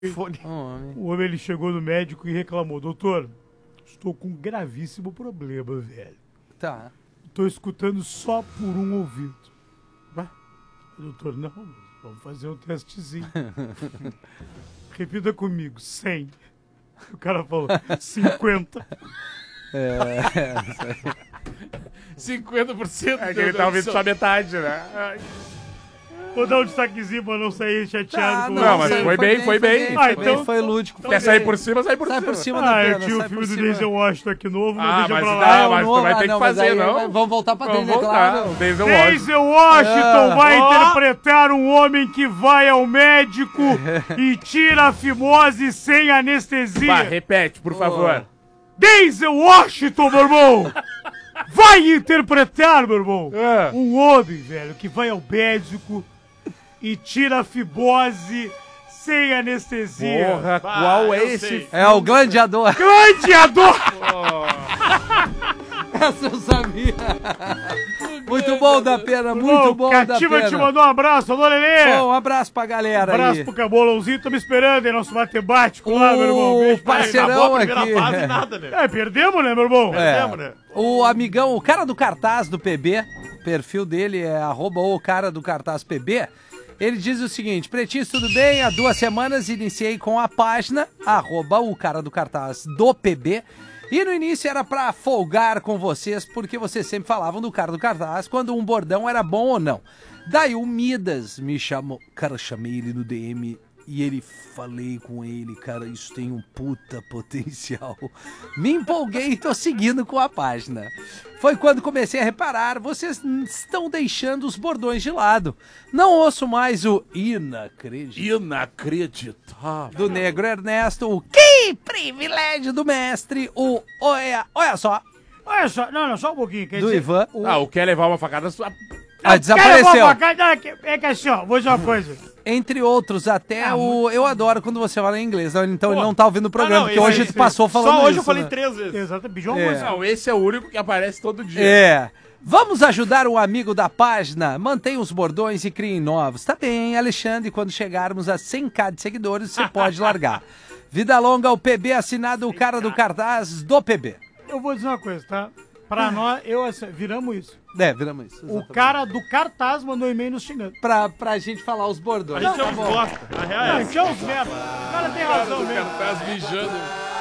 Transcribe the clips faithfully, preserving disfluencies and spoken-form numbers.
Fone. Oh, homem. O homem ele chegou no médico e reclamou: doutor, estou com um gravíssimo problema, velho. Tá. Estou escutando só por um ouvido. Vai. Doutor, não, vamos fazer um testezinho. Repita comigo, cem. O cara falou, cinquenta. É, cinquenta por cento. É que ele tá ouvindo só metade, né? Ai. Vou dar um destaquezinho pra não sair chateado Tá, com não, Não, mas foi, foi bem, foi bem. Foi, Ah, bem, então- foi lúdico. Quer sair por cima, sai por Sai cima. por cima da Ah, pena, eu tinha o sai filme por do cima. Denzel Washington aqui novo, mas Ah, deixa mas pra dá, lá. mas tu vai ter que mas fazer, aí não? vai- Vamos voltar pra Vamos trilha, voltar. claro. O Denzel Washington. Denzel Washington Ah. vai Ó. interpretar um homem que vai ao médico e tira a fimose sem anestesia. Vai, repete, por favor. Denzel Washington, meu irmão! Vai interpretar, meu irmão! Ah. Um homem, velho, que vai ao médico e tira a fimose sem anestesia. Porra, Bah, qual é eu esse? sei. É o gladiador. Gladiador! Essa eu sabia. Muito bom da pena, muito Irmão, bom da Cativa pena. te mandou um abraço, alô, Lelê! Bom, um abraço pra galera abraço aí. pro Cabolãozinho, tô me esperando, hein, nosso matemático lá, meu irmão. O Beijo pra ele. parceirão Acabou a primeira aqui. fase e nada, né? É, perdemos, né, meu irmão? É. Perdemos, né? O amigão, o cara do cartaz do P B, o perfil dele é arroba o cara do cartaz P B. Ele diz o seguinte: pretinhos, tudo bem? Há duas semanas iniciei com a página arroba o cara do cartaz do P B. E no início era pra folgar com vocês, porque vocês sempre falavam do cara do cartaz quando um bordão era bom ou não. Daí o Midas me chamou, cara, chamei ele no D M e ele falei com ele, cara, isso tem um puta potencial. Me empolguei e tô seguindo com a página. Foi quando comecei a reparar, vocês estão deixando os bordões de lado. Não ouço mais o inacreditável Inacreditável. do Negro Ernesto, o que privilégio do mestre, o olha, olha só, Olha só, não, não, só um pouquinho. Quer do dizer, Ivan. Ah, o quer levar uma facada sua. Ah, Cara, desapareceu. eu vou apagar- não, é que- é que assim, ó, vou dizer uma coisa. Entre outros, até Ah, o. Eu adoro quando você fala em inglês, não, então ele Pô. não tá ouvindo o programa, Ah, não, porque esse- hoje esse- tu passou falando Só hoje isso, eu falei né? três vezes. Exato, pediu uma É. música. Não, esse é o único que aparece todo dia. É. Vamos ajudar o amigo da página? Mantenha os bordões e criem novos. Tá bem, Alexandre, quando chegarmos a cem mil de seguidores, você pode largar. Vida longa ao P B, assinado o cara do cartaz do P B. Eu vou dizer uma coisa, tá? Pra nós, eu, assim, viramos isso. É, viramos isso. O exatamente. cara do cartaz mandou e-mail nos xingando. Pra, pra gente falar os A bordões. gente é Tá uns bom. bosta. A real é Não, essa. tinha uns merda. O cara tem razão mesmo. Cartaz mijando.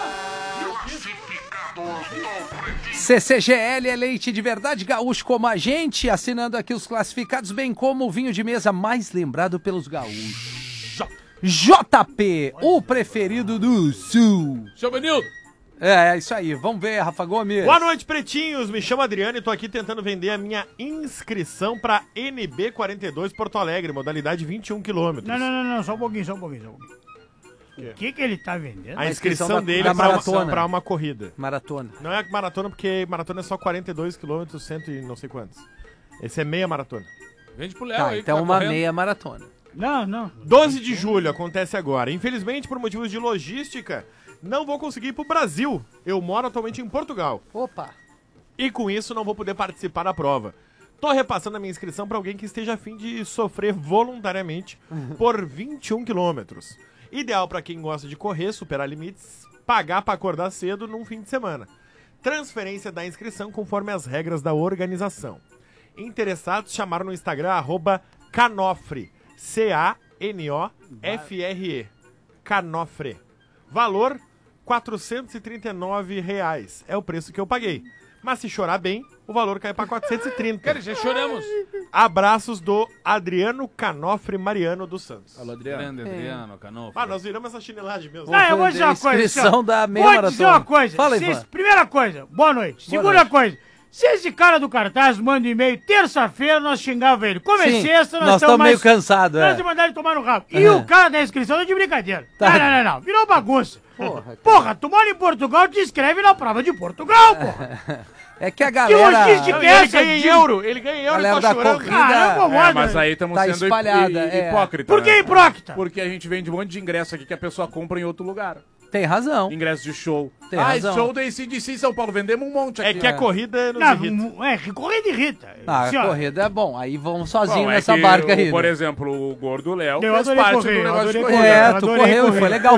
C C G L é leite de verdade gaúcho como a gente, assinando aqui os classificados, bem como o vinho de mesa mais lembrado pelos gaúchos. J P, o preferido do Sul. Seu Benildo. É, é isso aí. Vamos ver, Rafa Gomes. Boa noite, pretinhos. Me chamo Adriano e tô aqui tentando vender a minha inscrição pra N B quarenta e dois Porto Alegre, modalidade vinte e um quilômetros. Não, não, não, não, só um pouquinho, só um pouquinho, só um pouquinho. O que que ele tá vendendo? A inscrição inscrição da- dele da é pra uma, maratona. pra uma corrida. Maratona. Não é maratona, porque maratona é só quarenta e dois quilômetros, cento e não sei quantos. Esse é meia maratona. Vende pro Léo Tá, aí. que então tá uma correndo. meia maratona. Não, não. doze de julho acontece agora. Infelizmente, por motivos de logística, não vou conseguir ir pro Brasil. Eu moro atualmente em Portugal. Opa. E com isso não vou poder participar da prova. Tô repassando a minha inscrição para alguém que esteja a fim de sofrer voluntariamente por vinte e um quilômetros. Ideal para quem gosta de correr, superar limites, pagar para acordar cedo num fim de semana. Transferência da inscrição conforme as regras da organização. Interessados chamaram no Instagram arroba Canofre. C A N O F R E. Canofre. Valor quatrocentos e trinta e nove reais. É o preço que eu paguei. Mas se chorar bem, o valor cai para quatrocentos e trinta. Cara, já choramos. Abraços do Adriano Canofre Mariano dos Santos. Alô, Adriano. É. Grande Adriano, Canofre. Ah, nós viramos essa chinelagem mesmo. Não, eu vou dizer uma vender coisa. inscrição assim, ó. da meia Vou maratona. dizer uma coisa. Fala, Se Ivan. esse- primeira coisa, boa noite. Segunda noite. coisa, se esse cara do cartaz manda um e-mail, terça-feira nós xingava ele. Como é Sim, sexta, nós nós estamos estamos meio mais... cansados, Nós é. de mandar ele tomar no rabo. E Aham. o cara da inscrição tá de brincadeira. Tá. Não, não, não, não. Virou bagunça. Porra, Porra, tu mora em Portugal, te inscreve na prova de Portugal, porra. É que a Que galera... logística Não, é e ele essa? ganha em de- euro. Ele ganha em euro Galera e tá da chorando. corrida- Caramba, É, mano. mas aí estamos Tá sendo espalhada, hipó- é. hipócrita. Por que né? hipócrita? Porque a gente vende um monte de ingresso aqui que a pessoa compra em outro lugar. Tem razão. Ingresso de show. Tem ah, razão. show do A C D C em São Paulo. Vendemos um monte É aqui. que a corrida nos Não, irrita. mu- é, que corrida irrita. Ah, Assim, a ó, corrida é bom. Aí vamos sozinho Bom, é nessa que barca o- aí. Por né? exemplo, o Gordo Léo Eu fez adorei parte correr, do eu negócio de adorei corrida. correr. É, Eu tu adorei correu e correr. foi legal.